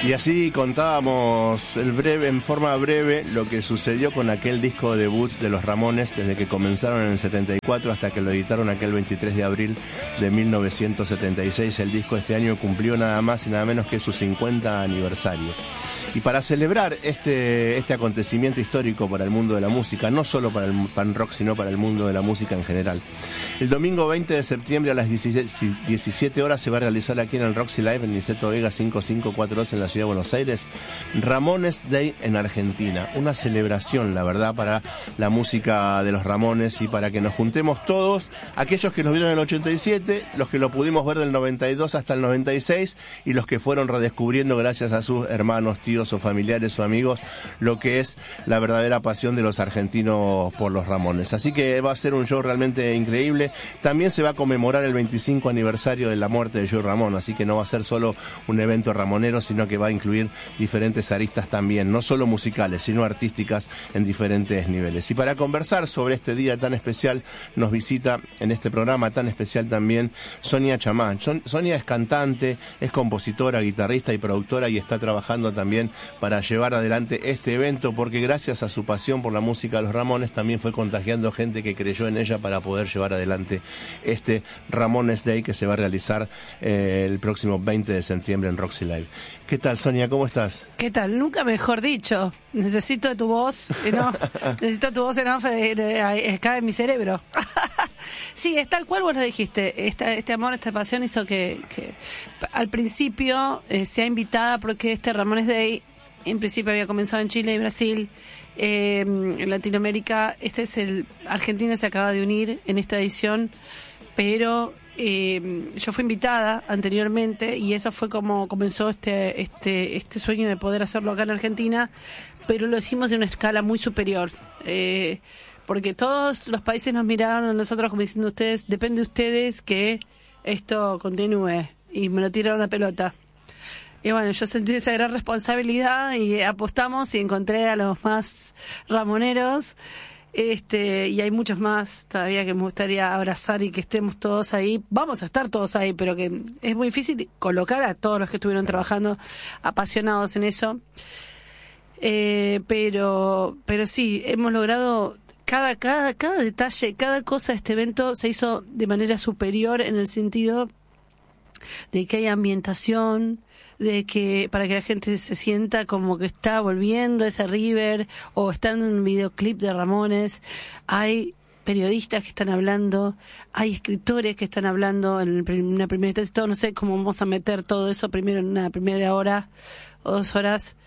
Y así contábamos en forma breve lo que sucedió con aquel disco de debuts de los Ramones desde que comenzaron en el 74 hasta que lo editaron aquel 23 de abril de 1976. El disco este año cumplió nada más y nada menos que su 50 aniversario. Y para celebrar este acontecimiento histórico para el mundo de la música, no solo para el pan rock, sino para el mundo de la música en general, el domingo 20 de septiembre a las 17 horas se va a realizar aquí en el Roxy Live en Niceto Vega 5542 en la ciudad de Buenos Aires, Ramones Day en Argentina. Una celebración, la verdad, para la música de los Ramones y para que nos juntemos todos, aquellos que los vieron en el 87, los que lo pudimos ver del 92 hasta el 96 y los que fueron redescubriendo gracias a sus hermanos, tíos o familiares o amigos lo que es la verdadera pasión de los argentinos por los Ramones. Así que va a ser un show realmente increíble. También se va a conmemorar el 25 aniversario de la muerte de Joey Ramón, así que no va a ser solo un evento ramonero, sino que va a incluir diferentes aristas también, no solo musicales, sino artísticas en diferentes niveles. Y para conversar sobre este día tan especial, nos visita en este programa tan especial también Sonia Chamán. Sonia es cantante, es compositora, guitarrista y productora y está trabajando también para llevar adelante este evento, porque gracias a su pasión por la música de los Ramones también fue contagiando gente que creyó en ella para poder llevar adelante este Ramones Day que se va a realizar el próximo 20 de septiembre en Roxy Live. ¿Qué tal, Sonia? ¿Cómo estás? ¿Qué tal? Nunca mejor dicho. Necesito tu voz en off. Necesito tu voz en off acá en mi cerebro. Sí, es tal cual vos lo dijiste. Este amor, esta pasión hizo que al principio sea invitada, porque este Ramones Day en principio había comenzado en Chile y Brasil. En Latinoamérica, Argentina se acaba de unir en esta edición, pero yo fui invitada anteriormente y eso fue como comenzó este sueño de poder hacerlo acá en Argentina, pero lo hicimos en una escala muy superior, porque todos los países nos miraron a nosotros como diciendo, depende de ustedes que esto continúe, y me lo tiraron la pelota. Y bueno, yo sentí esa gran responsabilidad y apostamos y encontré a los más ramoneros. Y hay muchos más todavía que me gustaría abrazar y que estemos todos ahí. Vamos a estar todos ahí, pero que es muy difícil colocar a todos los que estuvieron trabajando apasionados en eso. Pero sí, hemos logrado cada detalle, cada cosa de este evento se hizo de manera superior, en el sentido de que hay ambientación, de que para que la gente se sienta como que está volviendo a ese River o está en un videoclip de Ramones. Hay periodistas que están hablando, hay escritores que están hablando en una primera instancia. No sé cómo vamos a meter todo eso primero en una primera hora o 2 horas.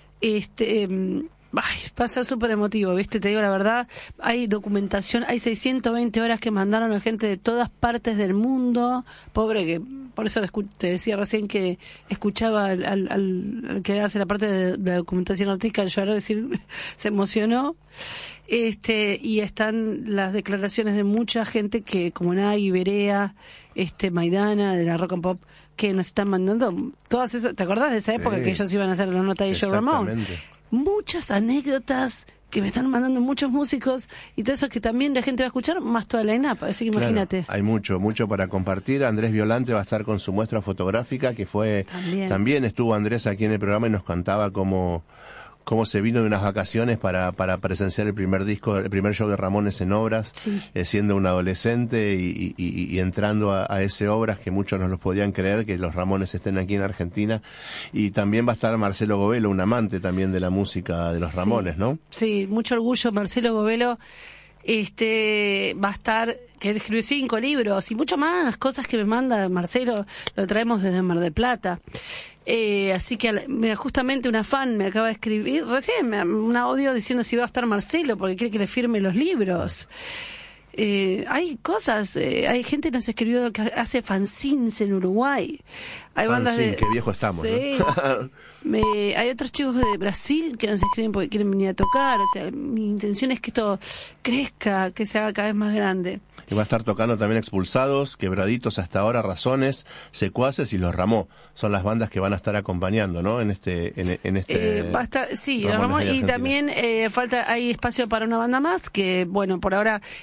Va a ser súper emotivo, ¿viste? Te digo la verdad, hay documentación, hay 620 horas que mandaron a gente de todas partes del mundo. Pobre, que por eso te decía recién que escuchaba al que hace la parte de la documentación artística llorar, decir, se emocionó. Y están las declaraciones de mucha gente que, como Nay, Berea, Maidana, de la Rock and Pop, que nos están mandando todas esas. ¿Te acordás de esa época que ellos iban a hacer la nota de Joey Ramón? Muchas anécdotas que me están mandando muchos músicos y todo eso que también la gente va a escuchar, más toda la ENAP, así que imagínate. Hay mucho para compartir. Andrés Violante va a estar con su muestra fotográfica, que fue también estuvo Andrés aquí en el programa y nos contaba cómo se vino de unas vacaciones para presenciar el primer show de Ramones en Obras, sí. Siendo un adolescente y entrando a ese Obras, que muchos no los podían creer, que los Ramones estén aquí en Argentina. Y también va a estar Marcelo Govelo, un amante también de la música de los Ramones, ¿no? Sí, mucho orgullo. Marcelo Govelo va a estar, que él escribió 5 libros y mucho más, cosas que me manda Marcelo, lo traemos desde Mar del Plata. Así que, mira, justamente una fan me acaba de escribir recién un audio diciendo si va a estar Marcelo porque quiere que le firme los libros. Hay cosas, hay gente que nos escribió que hace fanzines en Uruguay. Hay bandas qué viejo estamos, sí, ¿no? Hay otros chicos de Brasil que nos escriben porque quieren venir a tocar. O sea, mi intención es que esto crezca, que se haga cada vez más grande. Y va a estar tocando también Expulsados, Quebraditos hasta ahora, Razones, Secuaces y Los Ramó. Son las bandas que van a estar acompañando, ¿no? En este va a estar, sí, Los Ramó, y también hay espacio para una banda más que, bueno, por ahora estamos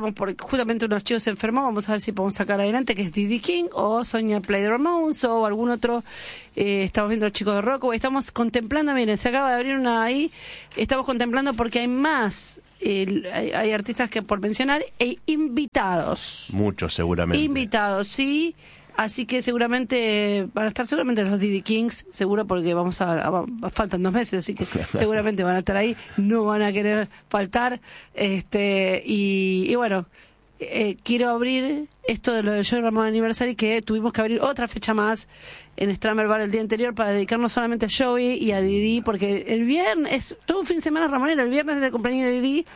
estamos porque justamente unos chicos se enfermó, vamos a ver si podemos sacar adelante, que es D.D. King o Sonia Play the Ramones o algún otro. Estamos viendo los chicos de Rockaway, estamos contemplando, miren, se acaba de abrir una ahí, estamos contemplando porque hay más, hay artistas que por mencionar e invitados. Muchos seguramente. Invitados, sí. Así que seguramente van a estar seguramente los D.D. Kings, seguro, porque faltan 2 meses, así que seguramente van a estar ahí, no van a querer faltar. Y bueno, quiero abrir esto de lo del Joey Ramone Anniversary, que tuvimos que abrir otra fecha más en Stramer Bar el día anterior para dedicarnos solamente a Joey y a Didi, porque el viernes, es todo un fin de semana ramonero, el viernes es el cumpleaños de Didi,